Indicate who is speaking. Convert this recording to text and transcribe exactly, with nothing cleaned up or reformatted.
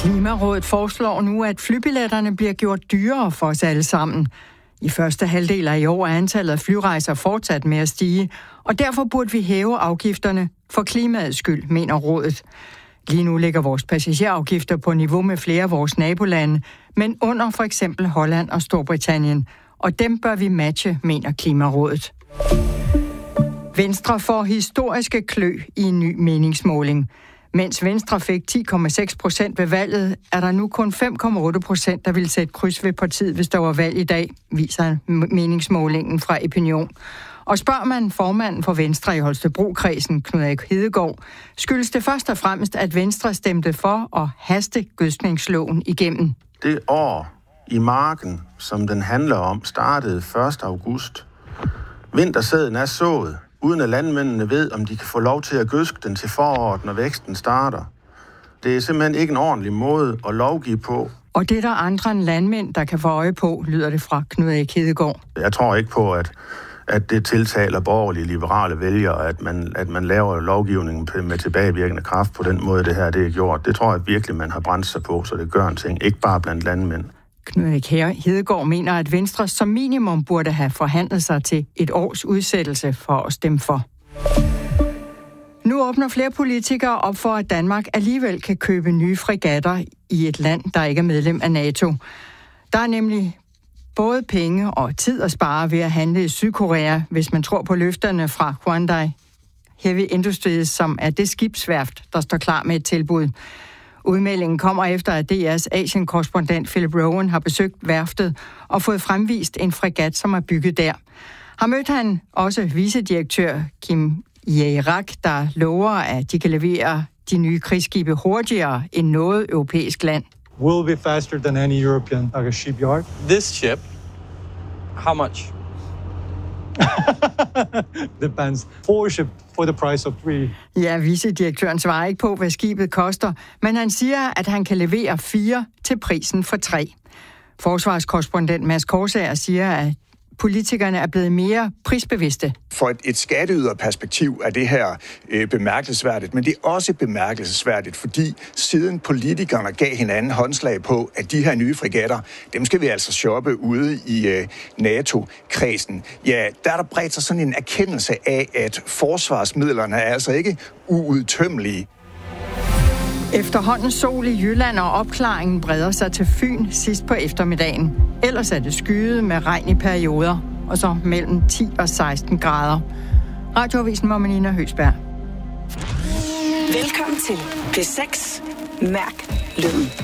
Speaker 1: Klimarådet foreslår nu, at flybilletterne bliver gjort dyrere for os alle sammen. I første halvdel af i år er antallet af flyrejser fortsat med at stige, og derfor burde vi hæve afgifterne for klimaets skyld, mener rådet. Lige nu ligger vores passagerafgifter på niveau med flere af vores nabolande, men under for eksempel Holland og Storbritannien, og dem bør vi matche, mener Klimarådet. Venstre får historiske klø i en ny meningsmåling. Mens Venstre fik ti komma seks procent ved valget, er der nu kun fem komma otte procent, der vil sætte kryds ved partiet, hvis der var valg i dag, viser meningsmålingen fra Opinion. Og spørger man formanden for Venstre i Holstebro-kredsen, Knud Erik Hedegaard, skyldes det først og fremmest, at Venstre stemte for at haste gødskningsloven igennem.
Speaker 2: Det år i marken, som den handler om, startede første august. Vintersæden er sået, uden at landmændene ved, om de kan få lov til at gødske den til foråret, når væksten starter. Det er simpelthen ikke en ordentlig måde at lovgive på.
Speaker 1: Og det er der andre end landmænd, der kan få øje på, lyder det fra Knud Erik Hedegaard.
Speaker 2: Jeg tror ikke på, at, at det tiltaler borgerlige liberale vælgere, at man, at man laver lovgivningen med tilbagevirkende kraft på den måde, det her det er gjort. Det tror jeg virkelig, man har brændt sig på, så det gør en ting. Ikke bare blandt landmænd.
Speaker 1: Knud Erik Hedegaard mener, at Venstre som minimum burde have forhandlet sig til et års udsættelse for at stemme for. Nu åbner flere politikere op for, at Danmark alligevel kan købe nye fregatter i et land, der ikke er medlem af NATO. Der er nemlig både penge og tid at spare ved at handle i Sydkorea, hvis man tror på løfterne fra Hyundai Heavy Industries, som er det skibsværft, der står klar med et tilbud. Udmeldingen kommer efter, at D R's Asien-korrespondent Philip Rowan har besøgt værftet og fået fremvist en fregat, som er bygget der. Har mødt han også vicedirektør Kim Jae-rak, der lover, at de kan levere de nye krigsskibe hurtigere end noget europæisk land.
Speaker 3: Will be faster than any European like a shipyard.
Speaker 4: This ship, how much?
Speaker 3: Depends. Four ship for the price of three.
Speaker 1: Ja, vicedirektøren svarer ikke på, hvad skibet koster, men han siger, at han kan levere fire til prisen for tre. Forsvarskorrespondent Mads Korsager siger, at politikerne er blevet mere prisbevidste.
Speaker 5: For et, et skatteyderperspektiv er det her øh, bemærkelsesværdigt, men det er også bemærkelsesværdigt, fordi siden politikerne gav hinanden håndslag på, at de her nye fregatter, dem skal vi altså shoppe ude i øh, NATO-kredsen. Ja, der er der bredt sig sådan en erkendelse af, at forsvarsmidlerne er altså ikke uudtømmelige.
Speaker 1: Efterhånden sol i Jylland, og opklaringen breder sig til Fyn sidst på eftermiddagen. Ellers er det skyet med regn i perioder, og så mellem ti og seksten grader. Radioavisen med Marlene Høgsberg.
Speaker 6: Velkommen til P seks. Mærk lyden.